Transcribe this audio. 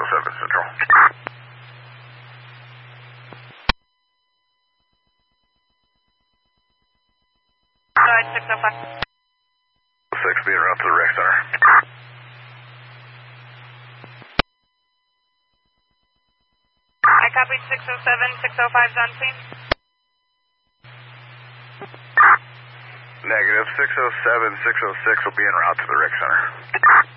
607 Central. Side 605. 6 being route to the rec center. I copied 607, 605's on scene. Negative. 607, 606 will be en route to the rec center.